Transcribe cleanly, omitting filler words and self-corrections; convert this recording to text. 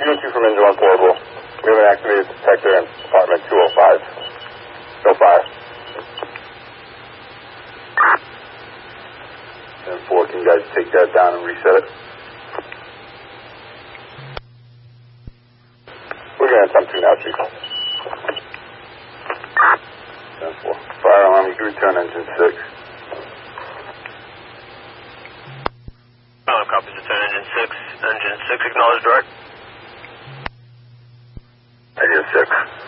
Unit 2 from engine 1 portable. We have an activated detector in apartment 205. No fire. And 4, can you guys take that down and reset it? We're going to attempt to now, Chief. 10-4. Fire alarm, you can return engine 6. Copies, return engine 6. Engine 6, acknowledge direct. Engine 6.